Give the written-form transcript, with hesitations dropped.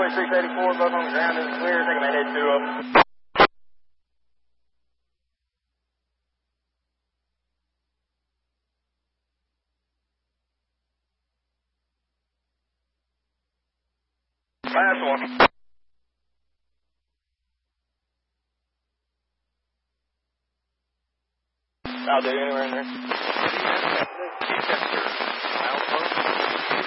3684, both on the ground is clear. Taking that head 2 up. Last one. I'll do anywhere in there.